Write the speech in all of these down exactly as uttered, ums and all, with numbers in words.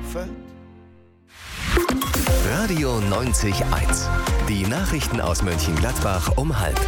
Hilfe? Radio neunzig Komma eins. Die Nachrichten aus Mönchengladbach um halb.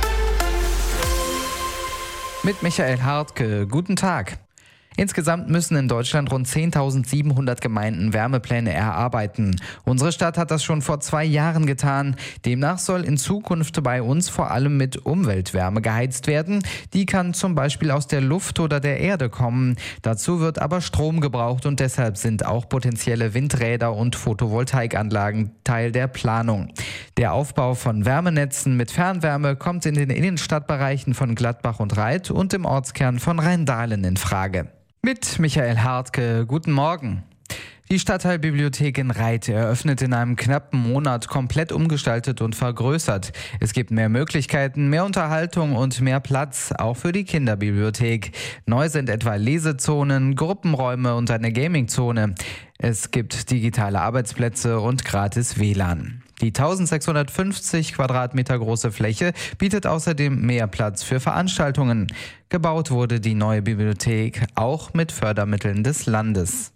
Mit Michael Hartke. Guten Tag. Insgesamt müssen in Deutschland rund zehntausendsiebenhundert Gemeinden Wärmepläne erarbeiten. Unsere Stadt hat das schon vor zwei Jahren getan. Demnach soll in Zukunft bei uns vor allem mit Umweltwärme geheizt werden. Die kann zum Beispiel aus der Luft oder der Erde kommen. Dazu wird aber Strom gebraucht und deshalb sind auch potenzielle Windräder und Photovoltaikanlagen Teil der Planung. Der Aufbau von Wärmenetzen mit Fernwärme kommt in den Innenstadtbereichen von Gladbach und Reit und im Ortskern von Rheindahlen in Frage. Mit Michael Hartke, guten Morgen. Die Stadtteilbibliothek in Reit eröffnet in einem knappen Monat komplett umgestaltet und vergrößert. Es gibt mehr Möglichkeiten, mehr Unterhaltung und mehr Platz, auch für die Kinderbibliothek. Neu sind etwa Lesezonen, Gruppenräume und eine Gamingzone. Es gibt digitale Arbeitsplätze und gratis W L A N. Die eintausendsechshundertfünfzig Quadratmeter große Fläche bietet außerdem mehr Platz für Veranstaltungen. Gebaut wurde die neue Bibliothek auch mit Fördermitteln des Landes.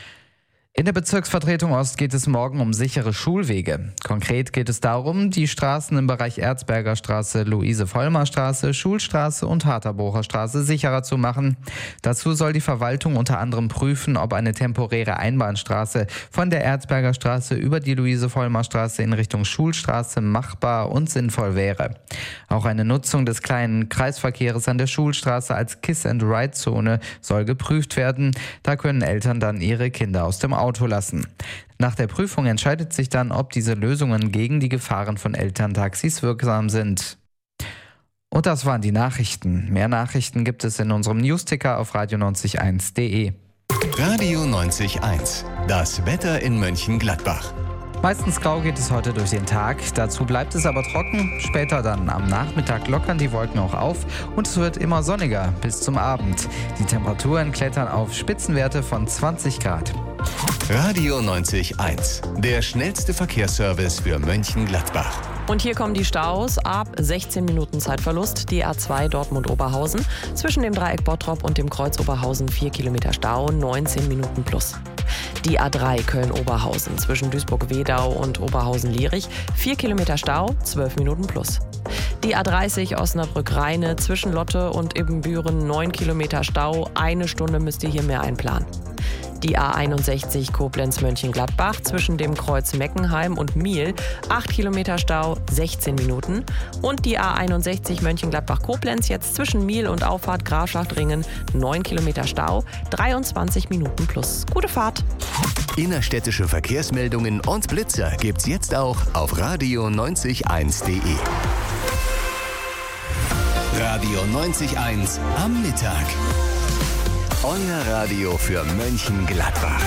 In der Bezirksvertretung Ost geht es morgen um sichere Schulwege. Konkret geht es darum, die Straßen im Bereich Erzberger Straße, Luise-Vollmer-Straße, Schulstraße und Harterbocher Straße sicherer zu machen. Dazu soll die Verwaltung unter anderem prüfen, ob eine temporäre Einbahnstraße von der Erzberger Straße über die Luise-Vollmer-Straße in Richtung Schulstraße machbar und sinnvoll wäre. Auch eine Nutzung des kleinen Kreisverkehrs an der Schulstraße als Kiss-and-Ride-Zone soll geprüft werden. Da können Eltern dann ihre Kinder aus dem Auto Auto lassen. Nach der Prüfung entscheidet sich dann, ob diese Lösungen gegen die Gefahren von Elterntaxis wirksam sind. Und das waren die Nachrichten. Mehr Nachrichten gibt es in unserem Newsticker auf radio neunzig Komma eins punkt de. Radio neunzig Komma eins. Das Wetter in Mönchengladbach. Meistens grau geht es heute durch den Tag, dazu bleibt es aber trocken. Später dann am Nachmittag lockern die Wolken auch auf und es wird immer sonniger bis zum Abend. Die Temperaturen klettern auf Spitzenwerte von zwanzig Grad. Radio neunzig Komma eins. Der schnellste Verkehrsservice für Mönchengladbach. Und hier kommen die Staus ab sechzehn Minuten Zeitverlust. Die A zwei Dortmund-Oberhausen zwischen dem Dreieck Bottrop und dem Kreuz Oberhausen vier Kilometer Stau, neunzehn Minuten plus. Die A drei Köln-Oberhausen zwischen Duisburg-Wedau und Oberhausen-Lierich vier Kilometer Stau, zwölf Minuten plus. Die A dreißig Osnabrück-Rheine zwischen Lotte und Ibbenbüren neun Kilometer Stau, eine Stunde müsst ihr hier mehr einplanen. Die A einundsechzig Koblenz-Mönchengladbach zwischen dem Kreuz Meckenheim und Miel, acht Kilometer Stau, sechzehn Minuten. Und die A einundsechzig Mönchengladbach-Koblenz jetzt zwischen Miel und Auffahrt Grafschaftringen, neun Kilometer Stau, dreiundzwanzig Minuten plus. Gute Fahrt! Innerstädtische Verkehrsmeldungen und Blitzer gibt's jetzt auch auf radio neunzig Komma eins punkt de. Radio neunzig Komma eins am Mittag. Euer Radio für Mönchengladbach.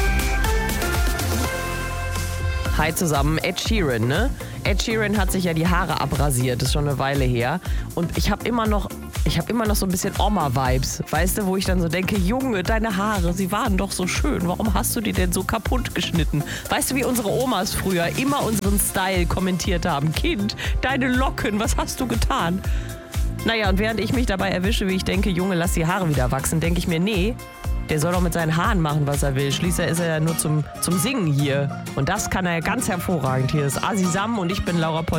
Hi zusammen, Ed Sheeran, ne? Ed Sheeran hat sich ja die Haare abrasiert, das ist schon eine Weile her. Und ich habe immer noch, ich habe immer noch so ein bisschen Oma-Vibes, weißt du, wo ich dann so denke, Junge, deine Haare, sie waren doch so schön, warum hast du die denn so kaputt geschnitten? Weißt du, wie unsere Omas früher immer unseren Style kommentiert haben? Kind, deine Locken, was hast du getan? Naja, und während ich mich dabei erwische, wie ich denke, Junge, lass die Haare wieder wachsen, denke ich mir, nee, der soll doch mit seinen Haaren machen, was er will. Schließlich ist er ja nur zum, zum Singen hier. Und das kann er ganz hervorragend. Hier ist Asi Sam und ich bin Laura Pol.